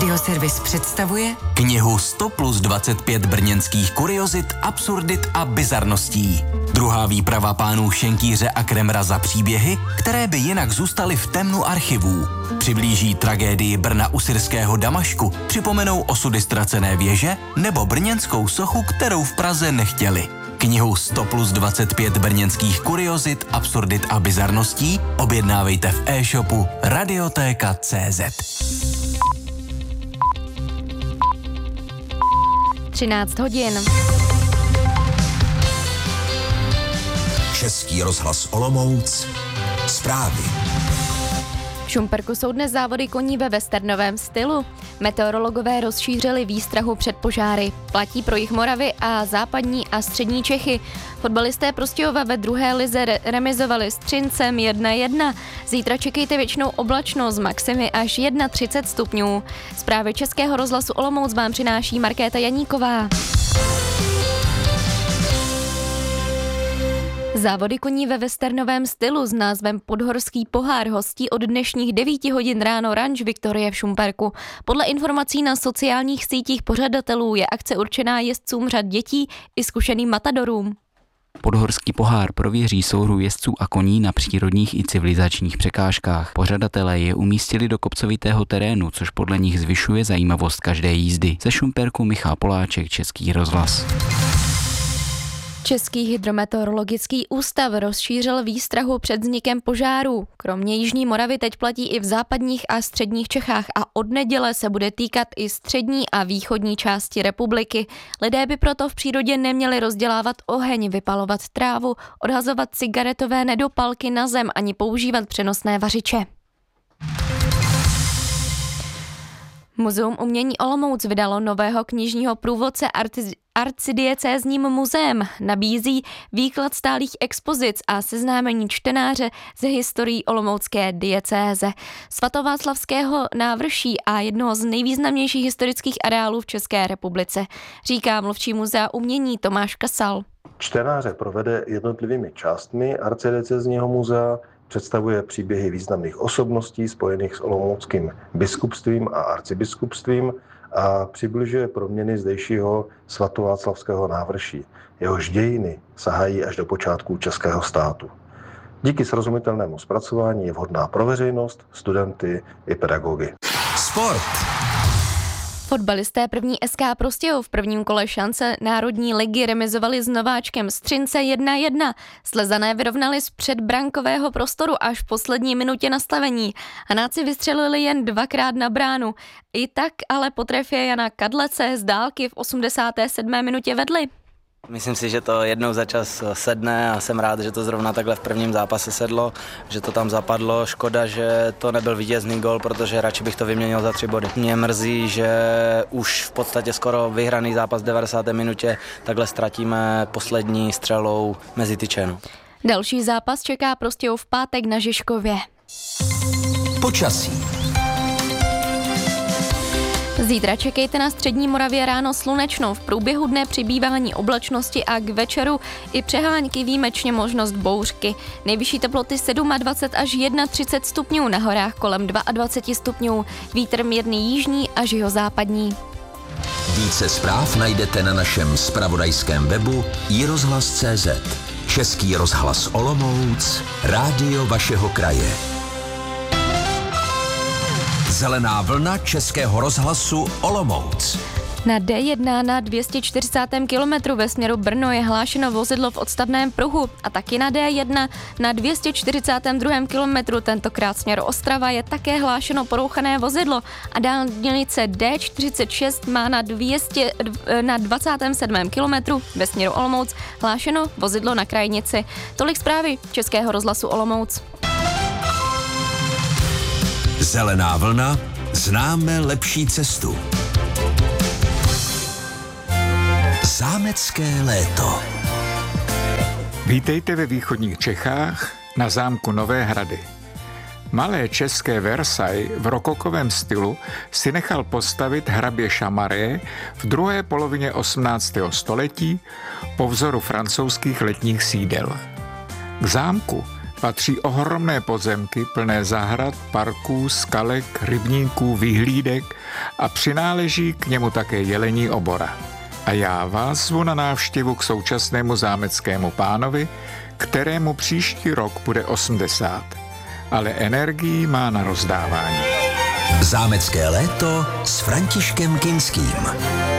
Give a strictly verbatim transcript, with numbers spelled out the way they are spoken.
Radioservis představuje knihu sto plus dvacet pět brněnských kuriozit, absurdit a bizarností. Druhá výprava pánů Šenkýře a Kremra za příběhy, které by jinak zůstaly v temnu archivů. Přiblíží tragédii Brna u syrského Damašku, připomenou osudy ztracené věže nebo brněnskou sochu, kterou v Praze nechtěli. Knihu sto plus dvacet pět brněnských kuriozit, absurdit a bizarností objednávejte v e-shopu Radiotéka tečka cé zet. třináct hodin. Český rozhlas Olomouc. Zprávy. V Šumperku jsou dnes závody koní ve westernovém stylu. Meteorologové rozšířili výstrahu před požáry. Platí pro jih Moravy a západní a střední Čechy. Fotbalisté Prostějova ve druhé lize re- remizovali s Třincem jedna jedna. Zítra čekejte většinou oblačno s maximy až třicet jedna stupňů. Zprávy Českého rozhlasu Olomouc vám přináší Markéta Janíková. Závody koní ve westernovém stylu s názvem Podhorský pohár hostí od dnešních devíti hodin ráno ranč Viktorie v Šumperku. Podle informací na sociálních sítích pořadatelů je akce určená jezdcům řad dětí i zkušeným matadorům. Podhorský pohár prověří souhru jezdců a koní na přírodních i civilizačních překážkách. Pořadatelé je umístili do kopcovitého terénu, což podle nich zvyšuje zajímavost každé jízdy. Ze Šumperku Michal Poláček, Český rozhlas. Český hydrometeorologický ústav rozšířil výstrahu před vznikem požárů. Kromě jižní Moravy teď platí i v západních a středních Čechách a od neděle se bude týkat i střední a východní části republiky. Lidé by proto v přírodě neměli rozdělávat oheň, vypalovat trávu, odhazovat cigaretové nedopalky na zem ani používat přenosné vařiče. Muzeum umění Olomouc vydalo nového knižního průvodce arci- arcidiecézním muzeem. Nabízí výklad stálých expozic a seznámení čtenáře ze historií olomoucké diecéze, svatováclavského návrší a jednoho z nejvýznamnějších historických areálů v České republice, říká mluvčí muzea umění Tomáš Kasal. Čtenáře provede jednotlivými částmi arcidiecézního muzea, představuje příběhy významných osobností spojených s olomouckým biskupstvím a arcibiskupstvím a přibližuje proměny zdejšího svatováclavského návrší. Jehož dějiny sahají až do počátků českého státu. Díky srozumitelnému zpracování je vhodná pro veřejnost, studenty i pedagogy. Sport. Fotbalisté první S K Prostějov v prvním kole šance Národní ligy remizovali s nováčkem z Třince jedna jedna. Slezané vyrovnali z předbrankového prostoru až v poslední minutě nastavení. Hanáci vystřelili jen dvakrát na bránu. I tak ale po trefě Jana Kadlece z dálky v osmdesáté sedmé minutě vedli. Myslím si, že to jednou za čas sedne a jsem rád, že to zrovna takhle v prvním zápase sedlo, že to tam zapadlo. Škoda, že to nebyl vítězný gól, protože radši bych to vyměnil za tři body. Mě mrzí, že už v podstatě skoro vyhraný zápas v devadesáté minutě takhle ztratíme poslední střelou mezi tyčenu. Další zápas čeká Prostějov v pátek na Žižkově. Počasí. Zítra čekejte na střední Moravě ráno slunečno, v průběhu dne přibývání oblačnosti a k večeru i přehánky výjimečně možnost bouřky. Nejvyšší teploty dvacet sedm až třicet jedna stupňů, na horách kolem dvacet dva stupňů, vítr mírný jižní až jihozápadní. Více zpráv najdete na našem zpravodajském webu i rozhlas tečka cé zet. Český rozhlas Olomouc, rádio vašeho kraje. Zelená vlna Českého rozhlasu Olomouc. Na D jedna na dvě stě čtyřicátém kilometru ve směru Brno je hlášeno vozidlo v odstavném pruhu a taky na D jedna na dvě stě čtyřicátém druhém kilometru, tentokrát směr Ostrava, je také hlášeno porouchané vozidlo a dálnice D čtyřicet šest má na, dvě stě, na dvacátém sedmém kilometru ve směru Olomouc hlášeno vozidlo na krajnici. Tolik zprávy Českého rozhlasu Olomouc. Zelená vlna, známe lepší cestu. Zámecké léto. Vítejte ve východních Čechách na zámku Nové Hrady. Malé české Versailles v rokokovém stylu si nechal postavit hrabě Chamaré v druhé polovině osmnáctého století po vzoru francouzských letních sídel. K zámku patří ohromné pozemky plné zahrad, parků, skalek, rybníků, vyhlídek a přináleží k němu také jelení obora. A já vás zvu na návštěvu k současnému zámeckému pánovi, kterému příští rok bude osmdesát. Ale energii má na rozdávání. Zámecké léto s Františkem Kinským.